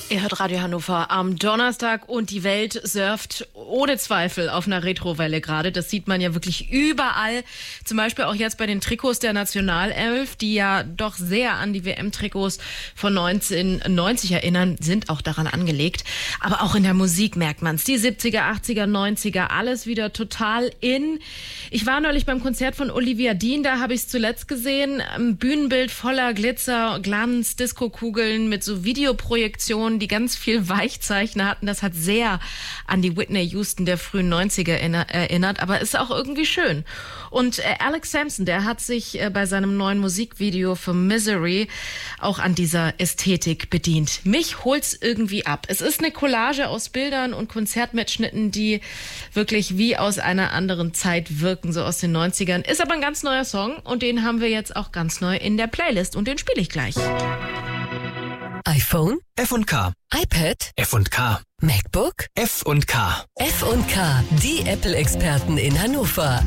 Ihr hört Radio Hannover am Donnerstag und die Welt surft ohne Zweifel auf einer Retrowelle gerade. Das sieht man ja wirklich überall. Zum Beispiel auch jetzt bei den Trikots der Nationalelf, die ja doch sehr an die WM-Trikots von 1990 erinnern, sind auch daran angelegt. Aber auch in der Musik merkt man's. Die 70er, 80er, 90er, alles wieder total in. Ich war neulich beim Konzert von Olivia Dean, da habe ich es zuletzt gesehen. Ein Bühnenbild voller Glitzer, Glanz, Diskokugeln mit so Videoprojektionen, die ganz viel Weichzeichner hatten. Das hat sehr an die Whitney Houston der frühen 90er erinnert, aber ist auch irgendwie schön. Und Alex Sampson, der hat sich bei seinem neuen Musikvideo für Misery auch an dieser Ästhetik bedient. Mich holt's irgendwie ab. Es ist eine Collage aus Bildern und Konzertmitschnitten, die wirklich wie aus einer anderen Zeit wirken, so aus den 90ern. Ist aber ein ganz neuer Song und den haben wir jetzt auch ganz neu in der Playlist und den spiele ich gleich. iPhone? F&K. iPad? F&K. MacBook? F&K. F&K, die Apple-Experten in Hannover.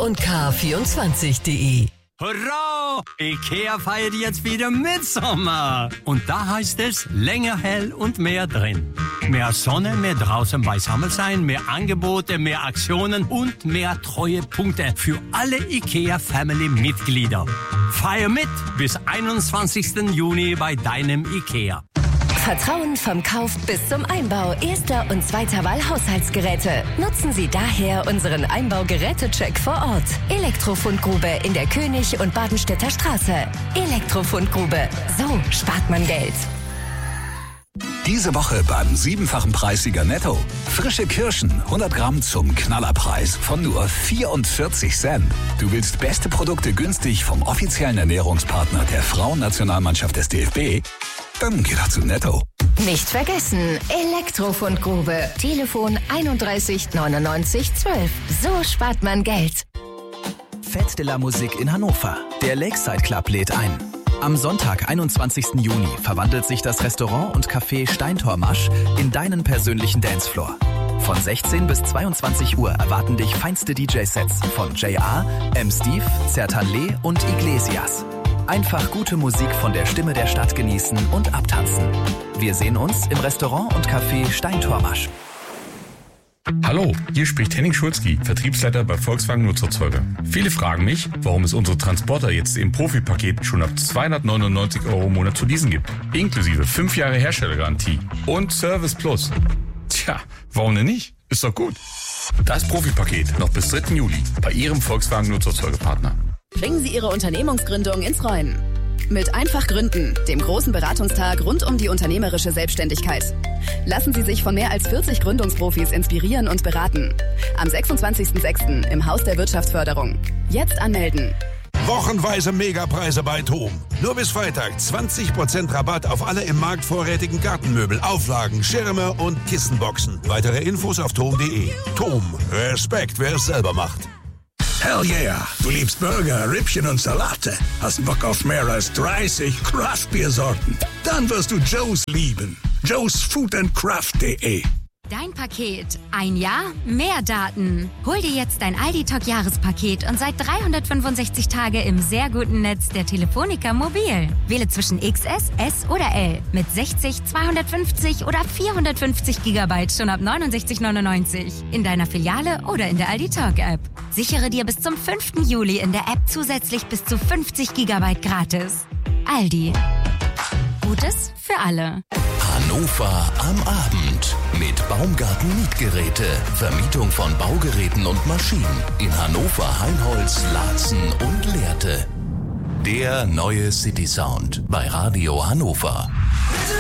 F&K24.de. Hurra! IKEA feiert jetzt wieder Mitsommer. Und da heißt es länger hell und mehr drin. Mehr Sonne, mehr draußen beisammen sein, mehr Angebote, mehr Aktionen und mehr Treuepunkte für alle IKEA-Family-Mitglieder. Feier mit bis 21. Juni bei deinem IKEA. Vertrauen vom Kauf bis zum Einbau erster und zweiter Wahl Haushaltsgeräte. Nutzen Sie daher unseren Einbaugerätecheck vor Ort. Elektrofundgrube in der König- und Badenstädter Straße. Elektrofundgrube. So spart man Geld. Diese Woche beim 7-fachen Preissieger Netto. Frische Kirschen, 100 Gramm zum Knallerpreis von nur 44 Cent. Du willst beste Produkte günstig vom offiziellen Ernährungspartner der Frauennationalmannschaft des DFB? Dann geh doch zu Netto. Nicht vergessen, Elektrofundgrube. Telefon 31 99 12. So spart man Geld. Fête de la Musique in Hannover. Der Lakeside Club lädt ein. Am Sonntag, 21. Juni, verwandelt sich das Restaurant und Café Steintormasch in deinen persönlichen Dancefloor. Von 16 bis 22 Uhr erwarten dich feinste DJ-Sets von JR, M. Steve, Zertanle und Iglesias. Einfach gute Musik von der Stimme der Stadt genießen und abtanzen. Wir sehen uns im Restaurant und Café Steintormasch. Hallo, hier spricht Henning Schulzki, Vertriebsleiter bei Volkswagen Nutzerzeuger. Viele fragen mich, warum es unsere Transporter jetzt im Profi-Paket schon ab 299 € im Monat zu leasen gibt. Inklusive 5 Jahre Herstellergarantie und Service Plus. Tja, warum denn nicht? Ist doch gut. Das Profi-Paket noch bis 3. Juli bei Ihrem Volkswagen Nutzerzeugerpartner. Bringen Sie Ihre Unternehmungsgründung ins Rollen. Mit Einfach Gründen, dem großen Beratungstag rund um die unternehmerische Selbstständigkeit. Lassen Sie sich von mehr als 40 Gründungsprofis inspirieren und beraten. Am 26.06. im Haus der Wirtschaftsförderung. Jetzt anmelden. Wochenweise Megapreise bei TOM. Nur bis Freitag 20% Rabatt auf alle im Markt vorrätigen Gartenmöbel, Auflagen, Schirme und Kissenboxen. Weitere Infos auf tom.de. TOM. Respekt, wer es selber macht. Hell yeah! Du liebst Burger, Rippchen und Salate. Hast Bock auf mehr als 30 Craft-Bier-Sorten? Dann wirst du Joe's lieben. joesfoodandcraft.de. Dein Paket. Ein Jahr, mehr Daten. Hol dir jetzt dein Aldi-Talk-Jahrespaket und sei 365 Tage im sehr guten Netz der Telefonica Mobil. Wähle zwischen XS, S oder L mit 60, 250 oder 450 GB schon ab 69,99 in deiner Filiale oder in der Aldi-Talk-App. Sichere dir bis zum 5. Juli in der App zusätzlich bis zu 50 GB gratis. Aldi. Gutes für alle. Hannover am Abend mit Baumgarten Mietgeräte. Vermietung von Baugeräten und Maschinen in Hannover, Heinholz, Laatzen und Lehrte. Der neue City Sound bei Radio Hannover.